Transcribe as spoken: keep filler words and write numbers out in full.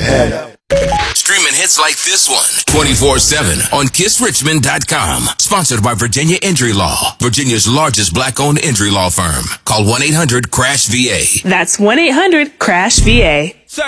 Hey. Streaming hits like this one twenty-four seven on kiss richmond dot com. Sponsored by Virginia Injury Law, Virginia's largest black-owned injury law firm. Call one eight hundred crash V A. That's one eight hundred crash V A.